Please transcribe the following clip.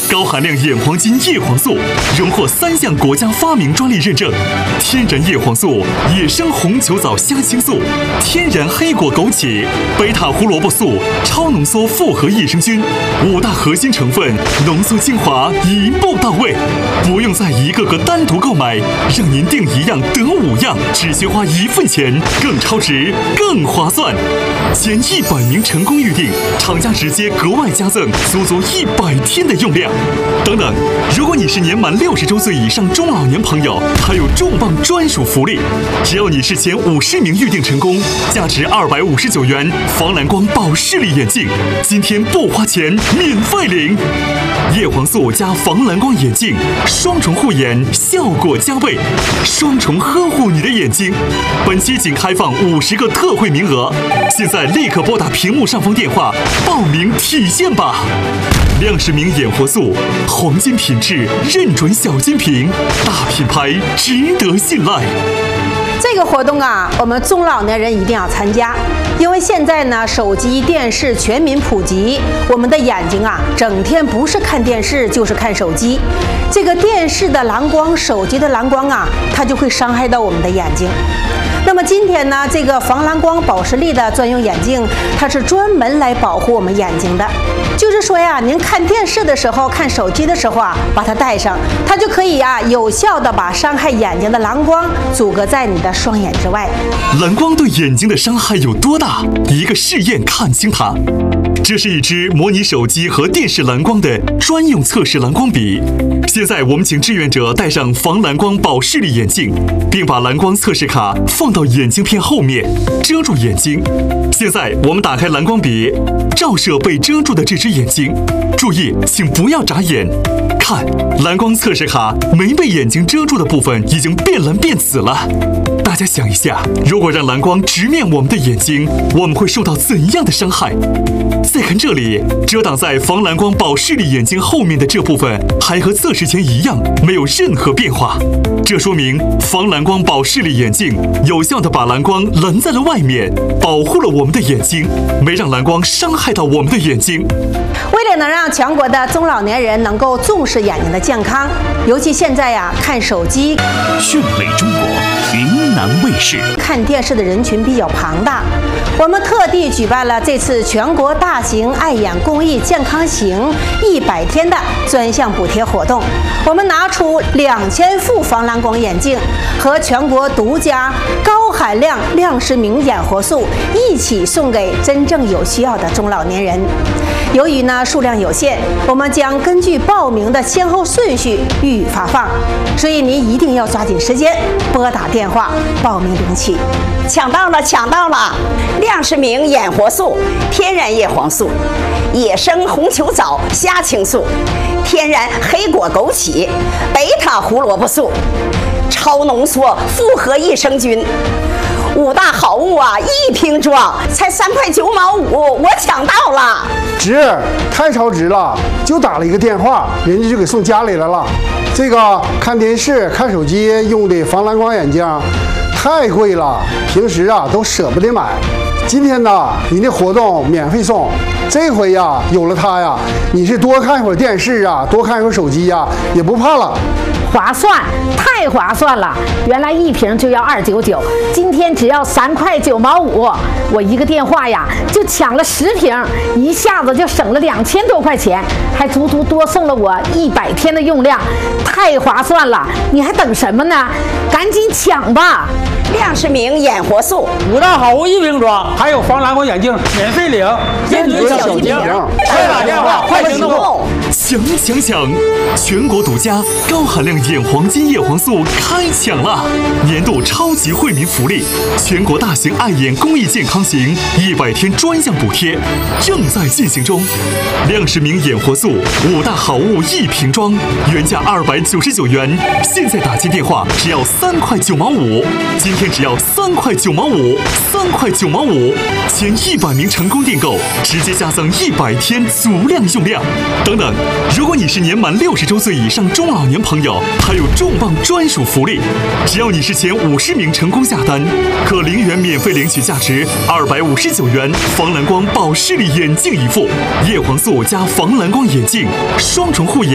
高含量眼黄金叶黄素，荣获3项国家发明专利认证。天然叶黄素、野生红球藻虾青素、天然黑果枸杞、贝塔胡萝卜素、超浓缩复合益生菌，5大核心成分浓缩精华，一步到位，不用再一个个单独购买，让您订1样得5样，只需花1份钱，更超值，更划算。前100名成功预订，厂家直接格外加赠足100天的用量。等等，如果你是年满60周岁以上中老年朋友，还有重磅专属福利，只要你是前50名预订成功，价值259元防蓝光保视力眼镜，今天不花钱免费领。叶黄素加防蓝光眼镜，双重护眼，效果加倍，双重呵护你的眼睛。本期仅开放50个特惠名额，现在立刻拨打屏幕上方电话报名体验吧。亮世明眼活素，黄金品质，认准小金瓶，大品牌，值得信赖。 这个活动啊，我们中老年人一定要参加，因为现在呢，手机、电视全民普及，我们的眼睛啊，整天不是看电视就是看手机。这个电视的蓝光、手机的蓝光啊，它就会伤害到我们的眼睛。那么今天呢，这个防蓝光保视力的专用眼镜，它是专门来保护我们眼睛的。就是说呀，您看电视的时候、看手机的时候啊，把它戴上，它就可以呀，有效的把伤害眼睛的蓝光阻隔在你的双眼之外。 蓝光对眼睛的伤害有多大？一个试验看清它。这是一支模拟手机和电视蓝光的专用测试蓝光笔。现在我们请志愿者戴上防蓝光保视力眼镜，并把蓝光测试卡放到眼镜片后面，遮住眼睛。现在我们打开蓝光笔，照射被遮住的这只眼睛。注意，请不要眨眼。看，蓝光测试卡没被眼睛遮住的部分已经变蓝变紫了。大家想一下，如果让蓝光直面我们的眼睛，我们会受到怎样的伤害？再看这里，遮挡在防蓝光保视力眼睛后面的这部分还和测试前一样，没有任何变化。这说明防蓝光保视力眼镜有效地把蓝光拦在了外面，保护了我们的眼睛，没让蓝光伤害到我们的眼睛。 为了能让全国的中老年人能够重视眼睛的健康，尤其现在呀，看手机、 讯美中国云南卫视看电视的人群比较庞大，我们特地举办了这次全国大型爱眼公益健康行100天的专项补贴活动。我们拿出2000副防蓝光眼镜和全国独家高含量亮世明眼活素一起送给真正有需要的中老年人。由于呢数量有限，我们将根据报名的先后顺序予以发放，所以您一定要抓紧时间拨打电话报名领取。 抢到了，抢到了！亮世明眼活素、天然叶黄素、野生红球藻虾青素、天然黑果枸杞、贝塔胡萝卜素、超浓缩复合益生菌。5大好物啊，1瓶装，才3块9毛5，我抢到了！ 值，太超值了！就打了一个电话，人家就给送家里来了。这个看电视、看手机用的防蓝光眼镜太贵了，平时啊都舍不得买。今天呢，人家活动免费送，这回呀有了它呀，你是多看一会儿电视啊，多看一会儿手机呀，也不怕了。 划算，太划算了！原来1瓶就要299，今天只要3块9毛5，我一个电话呀就抢了10瓶，一下子就省了2000多块钱，还足足多送了我100天的用量，太划算了！你还等什么呢？赶紧抢吧！ 亮世明眼活素 5大好物1瓶装，还有防蓝光眼镜免费领，坚决小金瓶，快打电话，快行动！ 抢！全国独家高含量眼黄金叶黄素开抢了！年度超级惠民福利，全国大型爱眼公益健康行100天专项补贴正在进行中。亮世明眼活素5大好物1瓶装，原价299元，现在打进电话只要3块9毛5，今天只要3块9毛5，3块9毛5，前100名成功订购直接加赠100天足量用量。等等，如果你是年满60周岁以上中老年朋友，还有重磅专属福利，只要你是前50名成功下单，可0元免费领取价值259元防蓝光保视力眼镜一副，叶黄素加防蓝光眼镜，双重护眼。